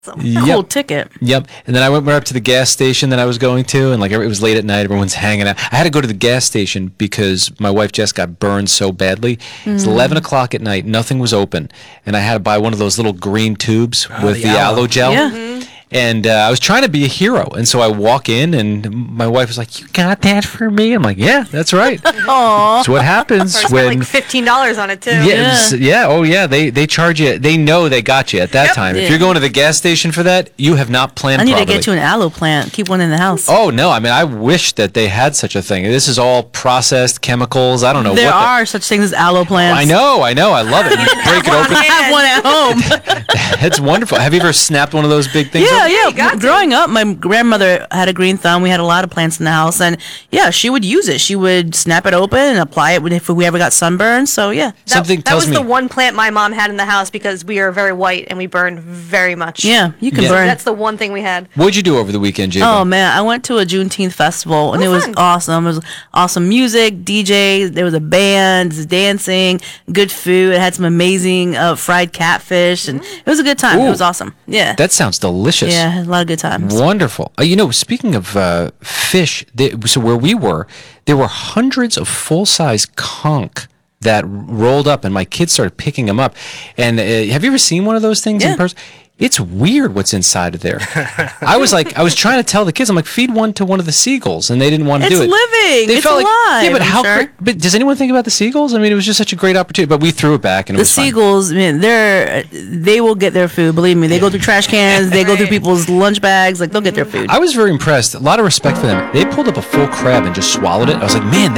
Cool ticket. Yep. And then I went up to the gas station that I was going to, and like it was late at night, everyone's hanging out. I had to go to the gas station because my wife Jess got burned so badly. It's 11 o'clock at night, nothing was open, and I had to buy one of those little green tubes with the aloe gel. Yeah. And I was trying to be a hero, and so I walk in, and my wife was like, "You got that for me?" I'm like, "Yeah, that's right." Aww. That's what happens Or when like $15 on it too. Oh yeah. They charge you. They know they got you at that time. If you're going to the gas station for that, you have not planned. I need properly. to get you an aloe plant. Keep one in the house. Oh no! I mean, I wish that they had such a thing. This is all processed chemicals. I don't know. There are such things as aloe plants. I know. I love it. You break it open. I have one at home. It's wonderful. Have you ever snapped one of those big things? Yeah. Growing up, my grandmother had a green thumb. We had a lot of plants in the house, and she would use it. She would snap it open and apply it if we ever got sunburned. So yeah, Something that tells was me the one plant my mom had in the house because we are very white and we burn very much. Yeah, you can burn. That's the one thing we had. What'd you do over the weekend, Jay? Oh man, I went to a Juneteenth festival and it was fun. awesome. It was awesome music, DJs. There was a band, dancing, good food. It had some amazing fried catfish, and it was a good time. Ooh. It was awesome. Yeah, That sounds delicious. yeah, had a lot of good times. Wonderful. Speaking of fish, so where we were, there were hundreds of full-size conch that rolled up, and my kids started picking them up. And have you ever seen one of those things in person? It's weird what's inside of there. I was trying to tell the kids, I'm like, feed one to one of the seagulls, and they didn't want to do it. It's living. It's alive. Yeah, but I'm sure. But does anyone think about the seagulls? I mean, it was just such a great opportunity, but we threw it back, and it The was fine. seagulls, man, they will get their food. Believe me, they go through trash cans. They go through people's lunch bags. Like they'll get their food. I was very impressed. A lot of respect for them. They pulled up a full crab and just swallowed it. I was like, man,